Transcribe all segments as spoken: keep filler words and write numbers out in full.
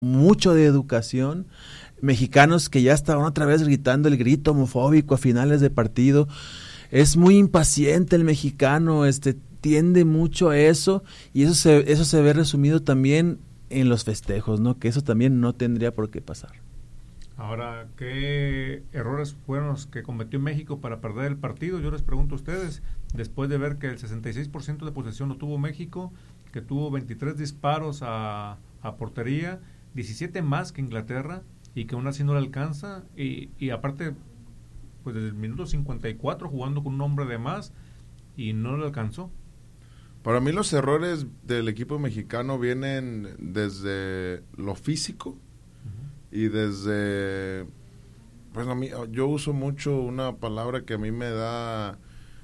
mucho de educación, mexicanos que ya estaban otra vez gritando el grito homofóbico a finales de partido. Es muy impaciente el mexicano, este tiende mucho a eso, y eso se, eso se ve resumido también en los festejos, ¿no? Que eso también no tendría por qué pasar. Ahora, ¿qué errores fueron los que cometió México para perder el partido? Yo les pregunto a ustedes, después de ver que el sesenta y seis por ciento de posesión lo tuvo México, que tuvo veintitrés disparos a, a portería, diecisiete más que Inglaterra, y que aún así no le alcanza, y, y aparte, pues desde el minuto cincuenta y cuatro jugando con un hombre de más, y no le alcanzó. Para mí los errores del equipo mexicano vienen desde lo físico uh-huh. y desde, pues a mí, yo uso mucho una palabra que a mí me da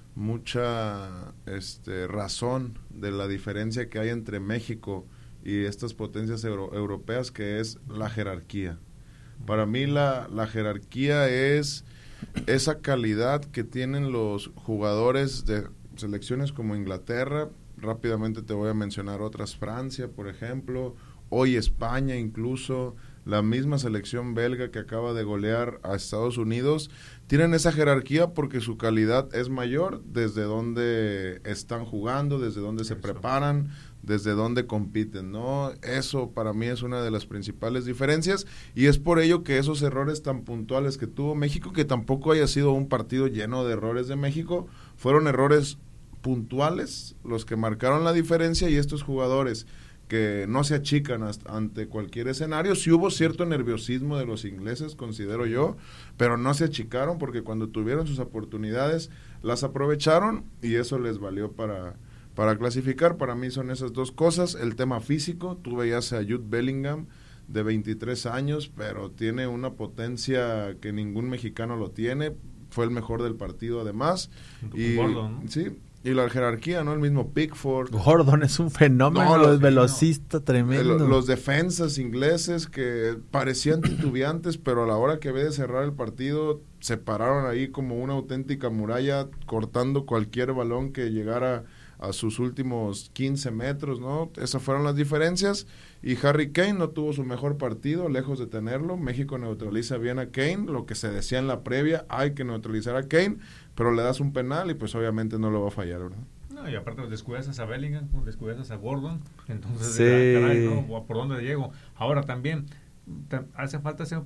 mucha este, razón de la diferencia que hay entre México y estas potencias euro, europeas, que es la jerarquía. Para mí la, la jerarquía es esa calidad que tienen los jugadores de selecciones como Inglaterra. Rápidamente te voy a mencionar otras, Francia, por ejemplo, hoy España incluso, la misma selección belga que acaba de golear a Estados Unidos, tienen esa jerarquía porque su calidad es mayor desde donde están jugando, desde donde se preparan, desde donde compiten, ¿no? Eso para mí es una de las principales diferencias, y es por ello que esos errores tan puntuales que tuvo México, que tampoco haya sido un partido lleno de errores de México, fueron errores puntuales los que marcaron la diferencia, y estos jugadores que no se achican hasta, ante cualquier escenario. Sí hubo cierto nerviosismo de los ingleses, considero yo, pero no se achicaron porque cuando tuvieron sus oportunidades las aprovecharon, y eso les valió para, para clasificar. Para mí son esas dos cosas. El tema físico, tú veías a Jude Bellingham de veintitrés años, pero tiene una potencia que ningún mexicano lo tiene, fue el mejor del partido además, y Gordon, ¿no? Sí, y la jerarquía, ¿no? El mismo Pickford. Gordon es un fenómeno, no, es velocista, no. tremendo. El, los defensas ingleses que parecían titubeantes, pero a la hora que ve de cerrar el partido, se pararon ahí como una auténtica muralla, cortando cualquier balón que llegara a sus últimos quince metros, ¿no? Esas fueron las diferencias, y Harry Kane no tuvo su mejor partido, lejos de tenerlo. México neutraliza bien a Kane, lo que se decía en la previa, hay que neutralizar a Kane, pero le das un penal y pues obviamente no lo va a fallar, ¿verdad? No, y aparte descuidas a Bellingham, descuidas a Gordon, entonces, sí. caray, ¿no? ¿Por dónde llego? Ahora también hace falta esa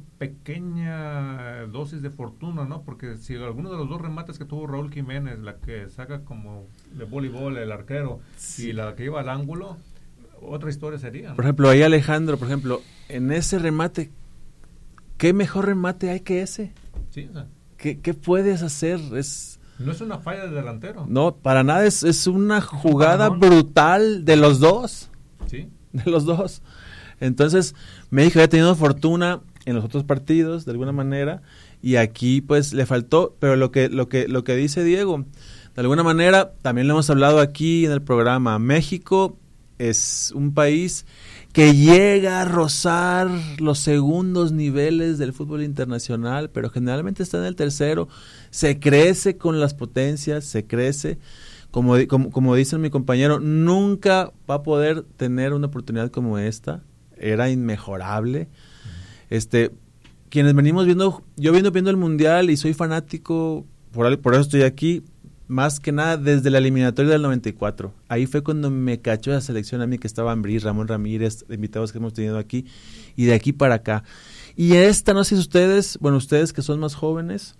pequeña dosis de fortuna, ¿no? Porque si alguno de los dos remates que tuvo Raúl Jiménez, la que saca como de voleibol el arquero, sí. y la que iba al ángulo, otra historia sería, ¿no? Por ejemplo, ahí Alejandro, por ejemplo, en ese remate, ¿qué mejor remate hay que ese? Sí, o sea, ¿Qué, ¿Qué puedes hacer? Es no es una falla del delantero. No, para nada, es, es una jugada brutal de los dos. Sí. De los dos. Entonces, México había tenido fortuna en los otros partidos, de alguna manera, y aquí pues le faltó, pero lo que, lo que, lo que dice Diego, de alguna manera, también lo hemos hablado aquí en el programa, México es un país que llega a rozar los segundos niveles del fútbol internacional, pero generalmente está en el tercero, se crece con las potencias, se crece, como, como, como dice mi compañero, nunca va a poder tener una oportunidad como esta, era inmejorable. Este, quienes venimos viendo, yo viendo viendo el Mundial y soy fanático, por, por eso estoy aquí, más que nada desde la eliminatoria del noventa y cuatro. Ahí fue cuando me cachó esa selección a mí, que estaba Ambrí, Ramón Ramírez, invitados que hemos tenido aquí, y de aquí para acá. Y esta, no sé si ustedes, bueno, ustedes que son más jóvenes,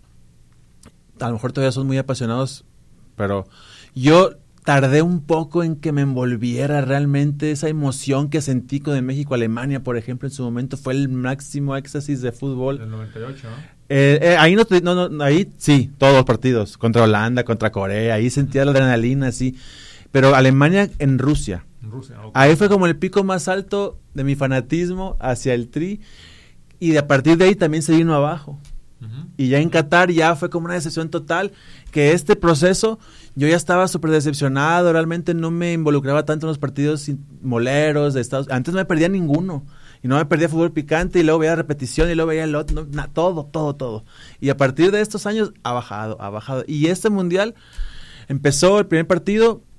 a lo mejor todavía son muy apasionados, pero yo tardé un poco en que me envolviera realmente esa emoción que sentí con el México-Alemania, por ejemplo, en su momento fue el máximo éxtasis de fútbol. Del noventa y ocho, ¿no? Eh, eh, ahí no, no, no, ahí sí, todos los partidos, contra Holanda, contra Corea, ahí sentía la adrenalina, sí, pero Alemania en Rusia, en Rusia okay. Ahí fue como el pico más alto de mi fanatismo hacia el Tri, y de a partir de ahí también se vino abajo. Uh-huh. Y ya en Qatar ya fue como una decepción total, que este proceso yo ya estaba súper decepcionado, realmente no me involucraba tanto en los partidos moleros de Estados Unidos, antes no me perdía ninguno, y no me perdía fútbol picante, y luego veía repetición, y luego veía el otro, no, na, todo, todo, todo, y a partir de estos años ha bajado, ha bajado, y este mundial empezó el primer partido,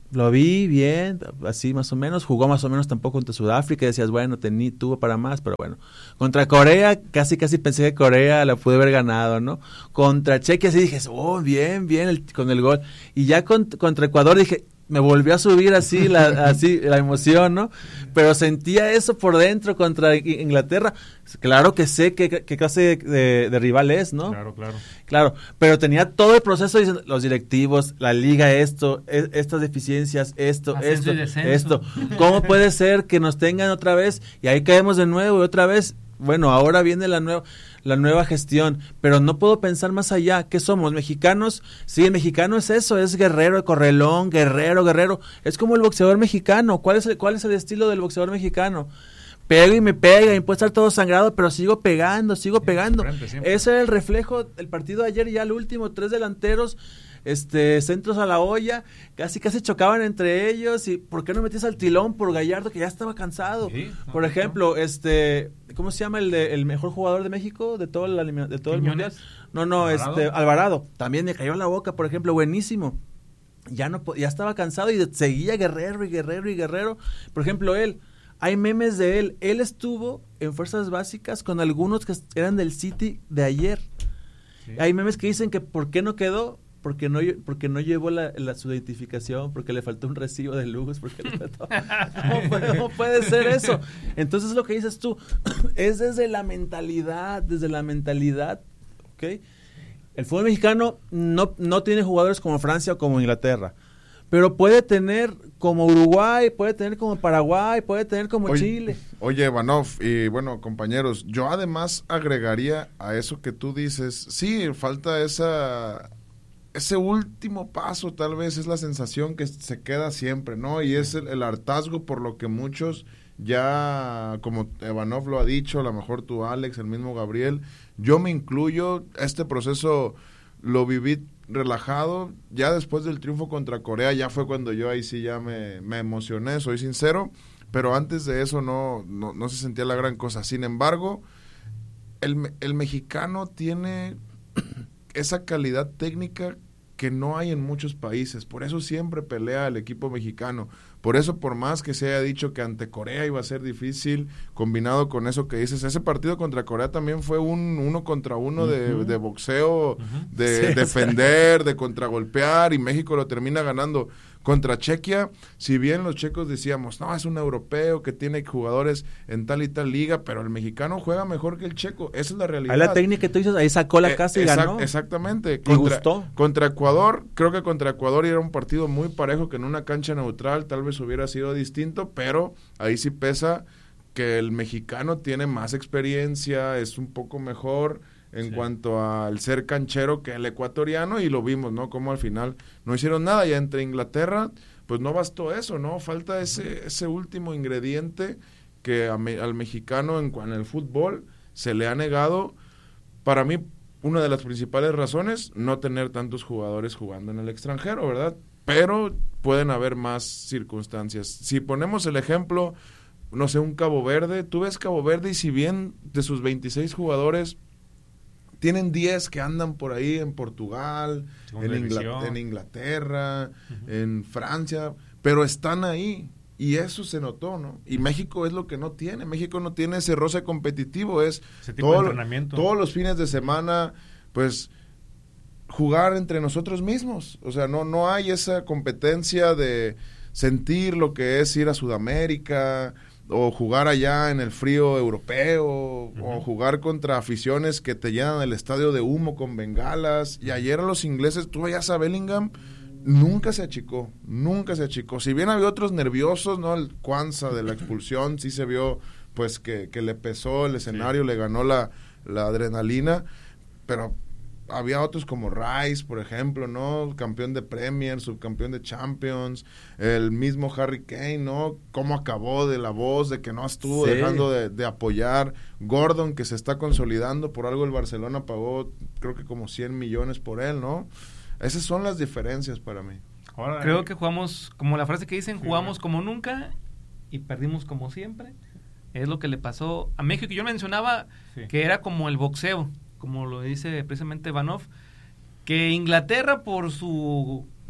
lo vi bien, así más o menos, jugó más o menos tampoco contra Sudáfrica, decías, bueno, tení, tuvo para más, pero bueno. Contra Corea, casi casi pensé que Corea la pude haber ganado, ¿no? Contra Chequia sí dije, oh, bien, bien, el, con el gol. Y ya con, contra Ecuador dije, me volvió a subir así la, así la emoción, ¿no? Pero sentía eso por dentro contra Inglaterra. Claro que sé qué, qué clase de, de, de rival es, ¿no? Claro, claro. Claro, pero tenía todo el proceso diciendo, los directivos, la liga, esto, es, estas deficiencias, esto, Ascenso esto, esto. ¿Cómo puede ser que nos tengan otra vez y ahí caemos de nuevo y otra vez? Bueno, ahora viene la nueva la nueva gestión, pero no puedo pensar más allá. ¿Qué somos? ¿Mexicanos? Sí, el mexicano es eso, es guerrero, correlón, guerrero, guerrero. Es como el boxeador mexicano. ¿Cuál es el, cuál es el estilo del boxeador mexicano? Pega y me pega, y puede estar todo sangrado, pero sigo pegando, sigo siempre, pegando. Siempre, siempre. Ese era el reflejo del partido de ayer, ya el último, tres delanteros, este centros a la olla, casi casi chocaban entre ellos, y ¿por qué no metías al tilón por Gallardo, que ya estaba cansado? Sí, no, por ejemplo, no. este, ¿cómo se llama el de, el mejor jugador de México de todo el, de todo el mundial? No, no, ¿Alvarado? este Alvarado, también me cayó en la boca, por ejemplo, buenísimo. Ya no ya estaba cansado y seguía guerrero y guerrero y guerrero. Por ejemplo, él, hay memes de él, él estuvo en fuerzas básicas con algunos que eran del City de ayer. Sí. Hay memes que dicen que ¿por qué no quedó? Porque no, porque no llevó la, la, su identificación, porque le faltó un recibo de luz, porque le faltó... ¿Cómo, puede, ¿Cómo puede ser eso? Entonces lo que dices tú, es desde la mentalidad, desde la mentalidad, ¿ok? El fútbol mexicano no, no tiene jugadores como Francia o como Inglaterra, pero puede tener como Uruguay, puede tener como Paraguay, puede tener como oye, Chile. Oye, Ivanov, y bueno, compañeros, yo además agregaría a eso que tú dices, sí, falta esa... ese último paso, tal vez es la sensación que se queda siempre, ¿no? Y es el, el hartazgo por lo que muchos ya, como Ivanov lo ha dicho, a lo mejor tú, Alex, el mismo Gabriel, yo me incluyo, este proceso lo viví relajado, ya después del triunfo contra Corea, ya fue cuando yo ahí sí ya me, me emocioné, soy sincero, pero antes de eso no, no, no se sentía la gran cosa. Sin embargo, el, el mexicano tiene esa calidad técnica que no hay en muchos países, por eso siempre pelea el equipo mexicano, por eso por más que se haya dicho que ante Corea iba a ser difícil, combinado con eso que dices, ese partido contra Corea también fue un uno contra uno de, uh-huh. de boxeo, uh-huh. de sí, defender, sí. de contragolpear, y México lo termina ganando. Contra Chequia, si bien los checos decíamos, no, es un europeo que tiene jugadores en tal y tal liga, pero el mexicano juega mejor que el checo, esa es la realidad. Ahí la técnica que tú dices, ahí sacó la casa eh, y exact, ganó. Exactamente. Contra, ¿y gustó? Contra Ecuador, creo que contra Ecuador era un partido muy parejo, que en una cancha neutral tal vez hubiera sido distinto, pero ahí sí pesa que el mexicano tiene más experiencia, es un poco mejor en sí. cuanto al ser canchero que el ecuatoriano, y lo vimos, ¿no? Como al final no hicieron nada, y entre Inglaterra, pues no bastó eso, ¿no? Falta ese ese último ingrediente que a me, al mexicano en, en el fútbol se le ha negado. Para mí, una de las principales razones, no tener tantos jugadores jugando en el extranjero, ¿verdad? Pero pueden haber más circunstancias. Si ponemos el ejemplo, no sé, un Cabo Verde, tú ves Cabo Verde y si bien de sus veintiséis jugadores tienen diez que andan por ahí en Portugal, en, Ingl- en Inglaterra, uh-huh. en Francia, pero están ahí, y eso se notó, ¿no? Y México es lo que no tiene, México no tiene ese roce competitivo, es ese tipo todo, de entrenamiento. Todos los fines de semana, pues, jugar entre nosotros mismos, o sea, no, no hay esa competencia de sentir lo que es ir a Sudamérica, o jugar allá en el frío europeo, uh-huh. o jugar contra aficiones que te llenan el estadio de humo con bengalas. Y ayer a los ingleses, tú veías a Bellingham, nunca se achicó, nunca se achicó. Si bien había otros nerviosos, ¿no? El Kwanzaa de la expulsión, sí se vio pues que, que le pesó el escenario, sí. le ganó la, la adrenalina, pero había otros como Rice, por ejemplo, ¿no? Campeón de Premier, subcampeón de Champions, el mismo Harry Kane, ¿no? Cómo acabó de la voz, de que no estuvo sí. dejando de, de apoyar. Gordon, que se está consolidando, por algo el Barcelona pagó, creo que como cien millones por él, ¿no? Esas son las diferencias para mí. Ahora, creo que jugamos, como la frase que dicen, jugamos sí. como nunca y perdimos como siempre. Es lo que le pasó a México. Yo mencionaba sí. que era como el boxeo, como lo dice precisamente Ivanov, que Inglaterra por su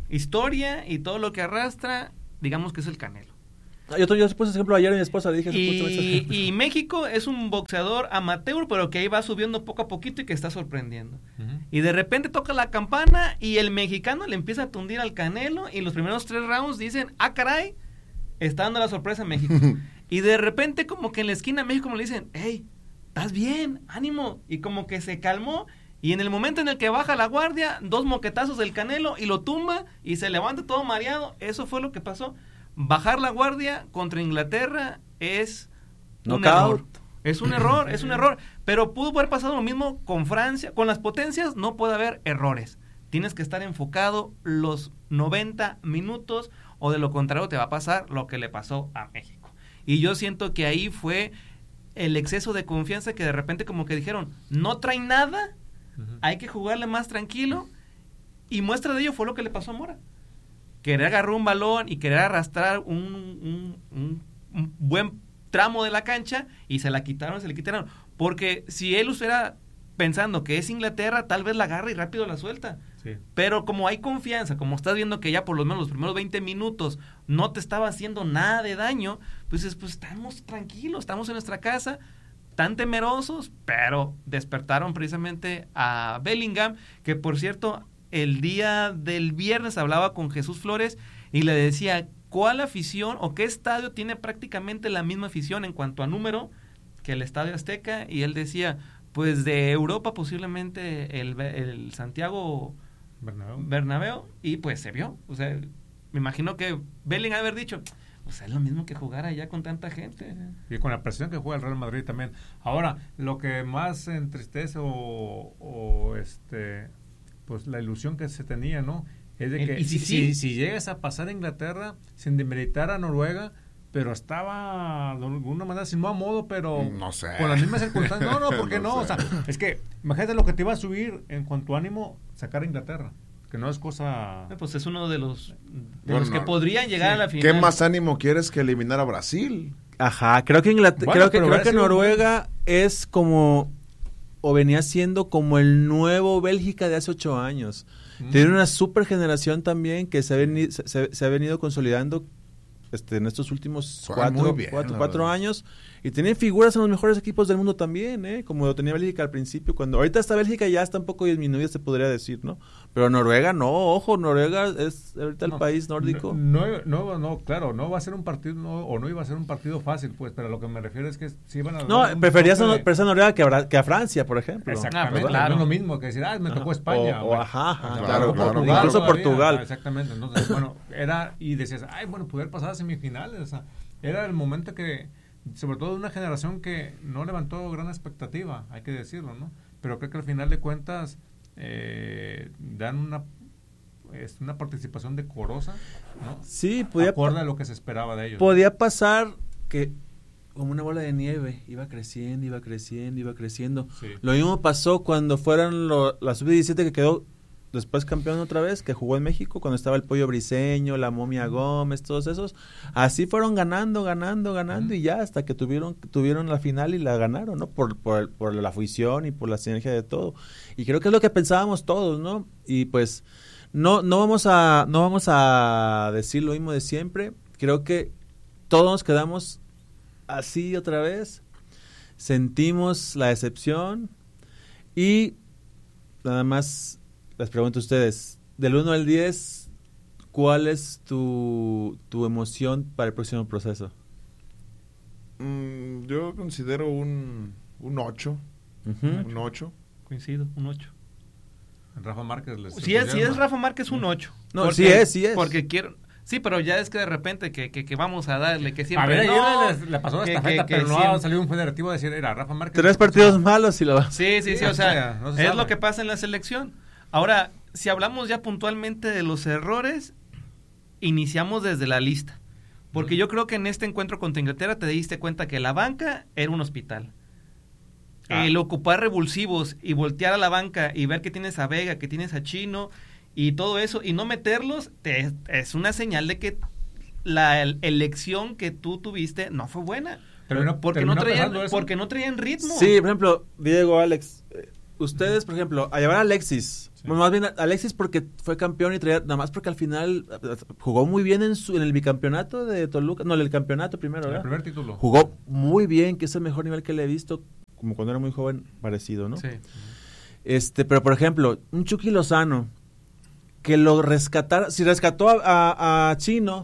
historia y todo lo que arrastra, digamos que es el Canelo. Yo, yo puse ejemplo ayer a mi esposa, le dije... Y, y México es un boxeador amateur, pero que ahí va subiendo poco a poquito y que está sorprendiendo. Uh-huh. Y de repente toca la campana y el mexicano le empieza a tundir al Canelo y los primeros tres rounds dicen, ah, caray, está dando la sorpresa a México. Y de repente como que en la esquina México como le dicen, hey, estás bien, ánimo. Y como que se calmó y en el momento en el que baja la guardia, dos moquetazos del Canelo y lo tumba y se levanta todo mareado. Eso fue lo que pasó. Bajar la guardia contra Inglaterra es un error. Es un error, es un error. Pero pudo haber pasado lo mismo con Francia. Con las potencias no puede haber errores. Tienes que estar enfocado los noventa minutos o de lo contrario te va a pasar lo que le pasó a México. Y yo siento que ahí fue el exceso de confianza que de repente como que dijeron, no traen nada, uh-huh. hay que jugarle más tranquilo. Y muestra de ello fue lo que le pasó a Mora. Querer agarrar un balón y querer arrastrar un, un, un, un buen tramo de la cancha y se la quitaron, se le quitaron. Porque si él estuviera pensando que es Inglaterra, tal vez la agarra y rápido la suelta. Sí. Pero como hay confianza, como estás viendo que ya por lo menos los primeros veinte minutos no te estaba haciendo nada de daño, pues dices, pues estamos tranquilos, estamos en nuestra casa, tan temerosos, pero despertaron precisamente a Bellingham, que por cierto... El día del viernes hablaba con Jesús Flores y le decía, ¿cuál afición o qué estadio tiene prácticamente la misma afición en cuanto a número que el Estadio Azteca? Y él decía, pues de Europa posiblemente el, el Santiago Bernabéu. Bernabéu, y pues se vio. O sea, me imagino que Bellingham haber dicho, o sea, es lo mismo que jugar allá con tanta gente. Y con la presión que juega el Real Madrid también. Ahora, lo que más entristece o, o este... pues la ilusión que se tenía, ¿no? Es de que ¿Y si, si, sí? si, si llegas a pasar a Inglaterra sin demeritar a Noruega, pero estaba de alguna manera, si no a modo, pero no sé. con las mismas circunstancias. No, no, ¿por qué no? no O sea, es que imagínate lo que te iba a subir en cuanto a ánimo sacar a Inglaterra, que no es cosa... Pues es uno de los, de bueno, los que podrían llegar sí. a la final. ¿Qué más ánimo quieres que eliminar a Brasil? Ajá, creo que Inglaterra, bueno, creo que, creo que Noruega un... es como... o venía siendo como el nuevo Bélgica de hace ocho años. Mm. Tiene una super generación también que se ha venido, se, se ha venido consolidando este, en estos últimos cuatro, bien, cuatro, cuatro años. Y tienen figuras en los mejores equipos del mundo también, ¿eh? Como lo tenía Bélgica al principio. Cuando ahorita esta Bélgica ya está un poco disminuida, se podría decir, ¿no? Pero Noruega no, ojo, Noruega es ahorita el no, país nórdico. No, no, no, claro, no va a ser un partido, no, o no iba a ser un partido fácil, pues, pero a lo que me refiero es que si iban a... No, preferías a Noruega que a, que a Francia, por ejemplo. Exactamente, ah, claro. No es lo mismo que decir, ah, me tocó España. O, o ajá, ajá, claro, claro, claro, Portugal, incluso todavía, Portugal. Ah, exactamente, entonces, bueno, era, y decías, ay, bueno, poder pasar a semifinales, o sea, era el momento que... sobre todo de una generación que no levantó gran expectativa, hay que decirlo, ¿no? Pero creo que al final de cuentas eh, dan una es una participación decorosa, ¿no? Sí, podía acorde a lo que se esperaba de ellos. Podía pasar que como una bola de nieve, iba creciendo, iba creciendo, iba creciendo. Sí. Lo mismo pasó cuando fueron lo, la sub diecisiete que quedó después campeón otra vez, que jugó en México, cuando estaba el Pollo Briseño, la Momia Gómez, todos esos. Así fueron ganando, ganando, ganando, uh-huh. y ya hasta que tuvieron tuvieron la final y la ganaron, ¿no? Por, por, por la afición y por la sinergia de todo. Y creo que es lo que pensábamos todos, ¿no? Y pues no no vamos a no vamos a decir lo mismo de siempre. Creo que todos nos quedamos así otra vez. Sentimos la decepción y nada más les pregunto a ustedes, del uno al diez, ¿cuál es tu, tu emoción para el próximo proceso? Mm, yo considero un un ocho. Uh-huh. Un ocho. Coincido, un ocho. Rafa Márquez les Si es, si es Rafa Márquez, un ocho. No, porque, sí es, sí es. Porque quiero... Sí, pero ya es que de repente que, que, que vamos a darle, que siempre... A ver, no, ayer le, le pasó esta feta, pero no siempre ha salido un federativo a decir, era Rafa Márquez. Tres partidos malos y lo va. Sí, sí, sí, o sea, no es sabe. Lo que pasa en la selección. Ahora, si hablamos ya puntualmente de los errores, iniciamos desde la lista. Porque yo creo que en este encuentro contra Inglaterra te diste cuenta que la banca era un hospital. Ah. El ocupar revulsivos y voltear a la banca y ver que tienes a Vega, que tienes a Chino y todo eso, y no meterlos, te, es una señal de que la elección que tú tuviste no fue buena. Pero no, porque, no traían, porque no traían ritmo. Sí, por ejemplo, Diego, Alex... ustedes, por ejemplo, a llevar a Alexis, sí. Más bien a Alexis porque fue campeón y traía, nada más porque al final jugó muy bien en su en el bicampeonato de Toluca, no, el campeonato primero, ¿verdad? El primer título. Jugó muy bien, que es el mejor nivel que le he visto, como cuando era muy joven, parecido, ¿no? Sí. Este, pero por ejemplo, un Chucky Lozano, que lo rescatara, si rescató a, a, a Chino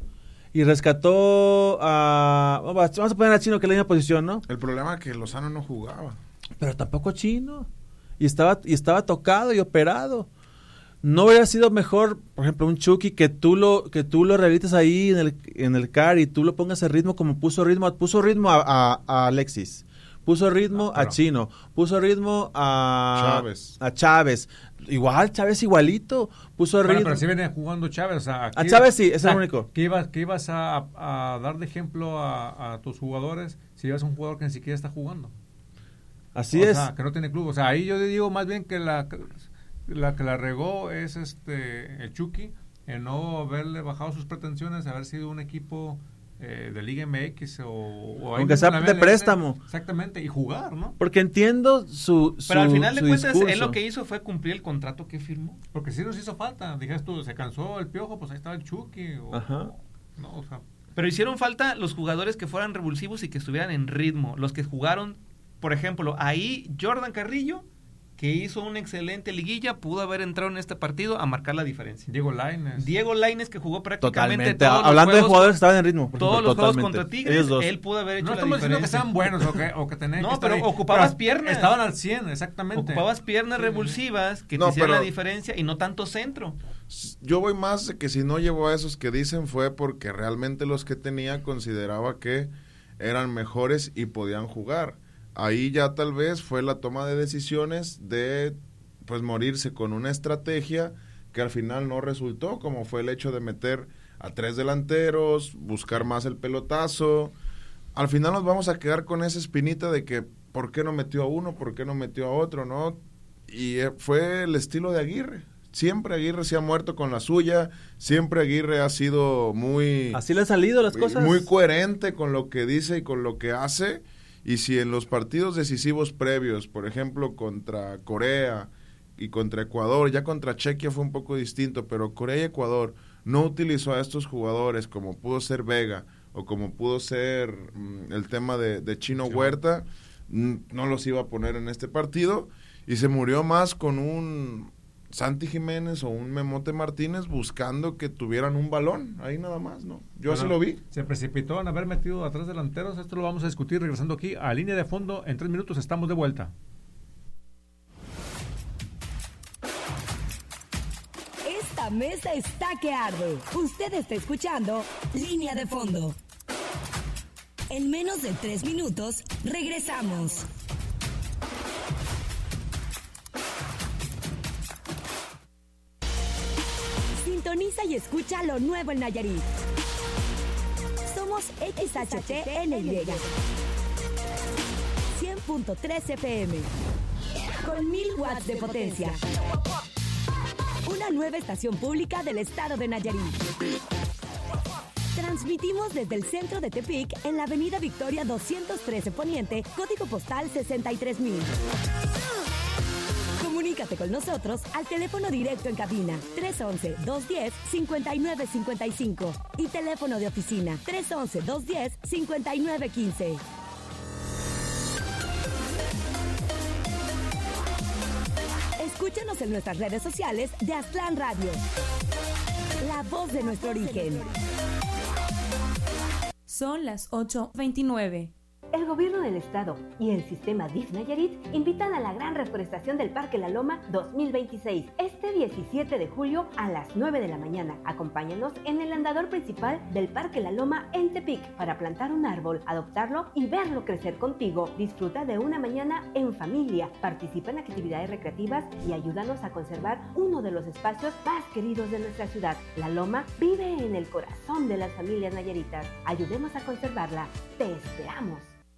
y rescató a, vamos a poner a Chino que es la misma posición, ¿no? El problema es que Lozano no jugaba. Pero tampoco Chino, y estaba, y estaba tocado y operado. ¿No hubiera sido mejor, por ejemplo, un Chucky que tú lo, que tú lo rehabilites ahí en el, en el C A R y tú lo pongas el ritmo como puso ritmo, puso ritmo a, a, a Alexis? Puso ritmo ah, a Chino, puso ritmo a Chávez. a Chávez. Igual, Chávez igualito, puso bueno, ritmo. Pero sí venía jugando Chávez. O sea, a Chávez sí, es el único. ¿Qué ibas, qué ibas a, a dar de ejemplo a, a tus jugadores si llevas un jugador que ni siquiera está jugando? Así o es. Sea, que no tiene club. O sea, ahí yo digo más bien que la, la que la regó es este el Chucky, en no haberle bajado sus pretensiones, haber sido un equipo... Eh, de Liga M X o, o aunque sea de préstamo, exactamente, y jugar, ¿no? Porque entiendo su, su pero al final de cuentas discurso. Él lo que hizo fue cumplir el contrato que firmó, porque si nos hizo falta, dijeras tú, se cansó el Piojo, pues ahí estaba el Chucky o, Ajá. o, no, o sea. Pero hicieron falta los jugadores que fueran revulsivos y que estuvieran en ritmo, los que jugaron, por ejemplo, ahí Jordan Carrillo, que hizo una excelente liguilla, pudo haber entrado en este partido a marcar la diferencia. Diego Lainez. Diego Lainez, que jugó prácticamente totalmente. todos Hablando los juegos, de jugadores que estaban en ritmo. Por todos ejemplo, los totalmente. juegos contra Tigres, él pudo haber hecho no la estamos diferencia. diciendo que sean buenos o que, o que tenían no, que estar pero ahí. ocupabas pero piernas. Estaban al cien, exactamente. Ocupabas piernas sí, revulsivas que no, te hicieran pero, la diferencia y no tanto centro. Yo voy más de que si no llevó a esos que dicen fue porque realmente los que tenía consideraba que eran mejores y podían jugar. Ahí ya tal vez fue la toma de decisiones de pues morirse con una estrategia que al final no resultó, como fue el hecho de meter a tres delanteros, buscar más el pelotazo. Al final nos vamos a quedar con esa espinita de que ¿por qué no metió a uno? ¿Por qué no metió a otro? ¿No? Y eh, fue el estilo de Aguirre. Siempre Aguirre se ha muerto con la suya, siempre Aguirre ha sido muy... Así le han salido las cosas. Muy coherente con lo que dice y con lo que hace, y si en los partidos decisivos previos, por ejemplo, contra Corea y contra Ecuador, ya contra Chequia fue un poco distinto, pero Corea y Ecuador no utilizó a estos jugadores como pudo ser Vega o como pudo ser mm, el tema de, de Chino sí. Huerta, mm, no los iba a poner en este partido, y se murió más con un Santi Jiménez o un Memote Martínez buscando que tuvieran un balón, ahí nada más, ¿no? Yo bueno, así lo vi. Se precipitó en haber metido a tres delanteros, esto lo vamos a discutir regresando aquí a Línea de Fondo, en tres minutos estamos de vuelta. Esta mesa está que arde. Usted está escuchando Línea de Fondo. En menos de tres minutos, regresamos. Sintoniza y escucha lo nuevo en Nayarit. Somos X H T N Y. cien punto tres F M. Con mil watts de potencia. Una nueva estación pública del estado de Nayarit. Transmitimos desde el centro de Tepic en la avenida Victoria doscientos trece Poniente, código postal sesenta y tres mil. Comunícate con nosotros al teléfono directo en cabina tres once, dos diez, cincuenta y nueve cincuenta y cinco y teléfono de oficina tres once, dos diez, cincuenta y nueve quince. Escúchanos en nuestras redes sociales de Aztlán Radio. La voz de nuestro origen. Son las ocho veintinueve. El gobierno del estado y el sistema D I F Nayarit invitan a la gran reforestación del Parque La Loma dos mil veintiséis, este diecisiete de julio a las nueve de la mañana. Acompáñanos en el andador principal del Parque La Loma en Tepic para plantar un árbol, adoptarlo y verlo crecer contigo. Disfruta de una mañana en familia, participa en actividades recreativas y ayúdanos a conservar uno de los espacios más queridos de nuestra ciudad. La Loma vive en el corazón de las familias nayaritas. Ayudemos a conservarla. Te esperamos.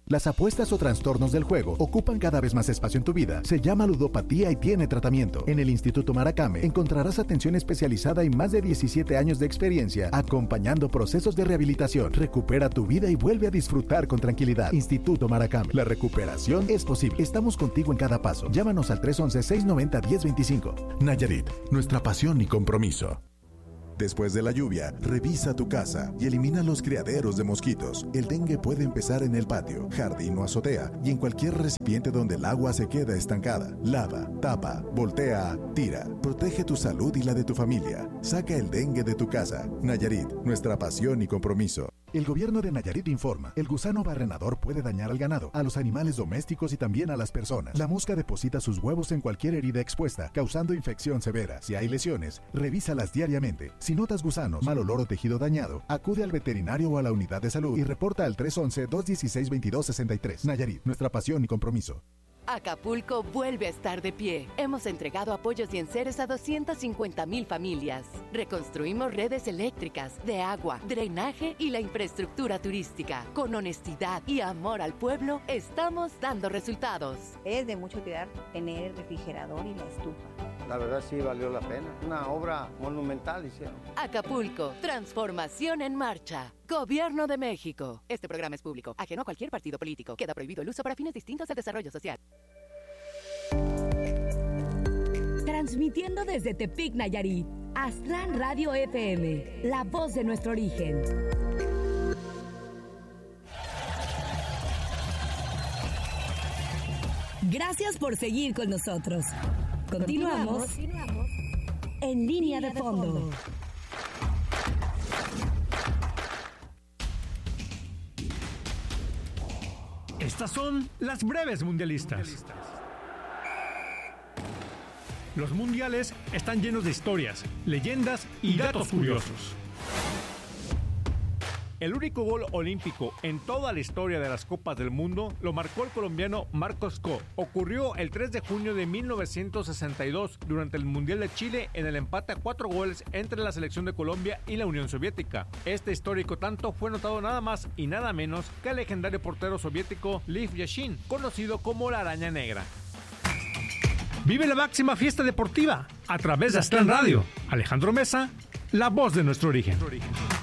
Las apuestas o trastornos del juego ocupan cada vez más espacio en tu vida. Se llama ludopatía y tiene tratamiento. En el Instituto Maracame encontrarás atención especializada y más de diecisiete años de experiencia acompañando procesos de rehabilitación. Recupera tu vida y vuelve a disfrutar con tranquilidad. Instituto Maracame. La recuperación es posible. Estamos contigo en cada paso. Llámanos al tres once, seiscientos noventa, diez veinticinco. Nayarit, nuestra pasión y compromiso. Después de la lluvia, revisa tu casa y elimina los criaderos de mosquitos. El dengue puede empezar en el patio, jardín o azotea y en cualquier recipiente donde el agua se queda estancada. Lava, tapa, voltea, tira. Protege tu salud y la de tu familia. Saca el dengue de tu casa. Nayarit, nuestra pasión y compromiso. El gobierno de Nayarit informa, el gusano barrenador puede dañar al ganado, a los animales domésticos y también a las personas. La mosca deposita sus huevos en cualquier herida expuesta, causando infección severa. Si hay lesiones, revísalas diariamente. Si notas gusanos, mal olor o tejido dañado, acude al veterinario o a la unidad de salud y reporta al tres once, dos dieciséis, veintidós sesenta y tres. Nayarit, nuestra pasión y compromiso. Acapulco vuelve a estar de pie. Hemos entregado apoyos y enseres a doscientas cincuenta mil familias. Reconstruimos redes eléctricas, de agua, drenaje y la infraestructura turística. Con honestidad y amor al pueblo, estamos dando resultados. Es de mucha utilidad tener el refrigerador y la estufa. La verdad sí valió la pena. Una obra monumental hicieron. Acapulco, transformación en marcha. Gobierno de México. Este programa es público, ajeno a cualquier partido político. Queda prohibido el uso para fines distintos al desarrollo social. Transmitiendo desde Tepic, Nayarit, Aztlán Radio F M, la voz de nuestro origen. Gracias por seguir con nosotros. Continuamos, Continuamos en Línea de Fondo. Estas son las breves mundialistas. Los mundiales están llenos de historias, leyendas y datos curiosos. El único gol olímpico en toda la historia de las Copas del Mundo lo marcó el colombiano Marcos Co. Ocurrió el tres de junio de mil novecientos sesenta y dos durante el Mundial de Chile en el empate a cuatro goles entre la selección de Colombia y la Unión Soviética. Este histórico tanto fue notado nada más y nada menos que el legendario portero soviético Lev Yashin, conocido como la Araña Negra. Vive la máxima fiesta deportiva a través de Aztlán Radio. Alejandro Mesa, la voz de nuestro origen.